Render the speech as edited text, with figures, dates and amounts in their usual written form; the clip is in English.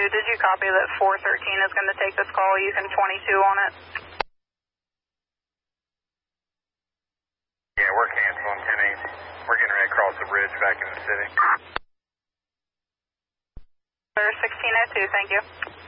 did you copy that 413 is going to take this call using 22 on it? Yeah, we're canceling 10-8. We're getting ready to cross the bridge back in the city. Sir, 1602, thank you.